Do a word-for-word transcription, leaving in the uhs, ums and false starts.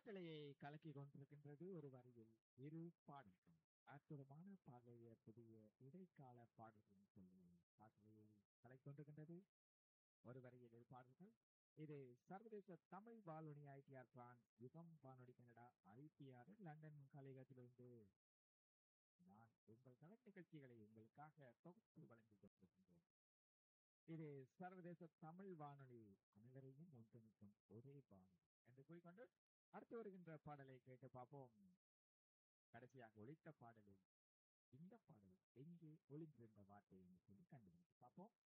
காற்றலையை கலக்கி கொண்டிருக்கின்றது ஒரு வரியில் இரு பாடல்கள். அற்புதமான பாடலைய புதிய இடைக்கால பாடல்கள் சொல்லி காற்றலையை கலக்கி கொண்டிருக்கின்றது ஒரு வரியில் இரு பாடல்கள். இது சர்வதேச தமிழ் வானொலி ஐடிஆர் பிரான் யுகம் வானொலி கனடா ஐபிஆர் லண்டன் கலையகத்திலிருந்து நான் உங்கள் கலை நிகழ்ச்சிகளை உங்களுக்காக தொகுத்து வழங்கிக் கொண்டிருக்கின்றேன். இது சர்வதேச தமிழ் வானொலி, அனைவரையும் ஒன்றிணைக்கும் ஒரே வானொலி என்று கூறிக்கொண்டு அடுத்து வருகின்ற பாடலை கேட்டு பார்ப்போம். கடைசியாக ஒலித்த பாடலில் இந்த பாடல் எங்கே ஒளிந்திருந்த வார்த்தை என்று சொல்லி கண்டுபிடித்து பார்ப்போம்.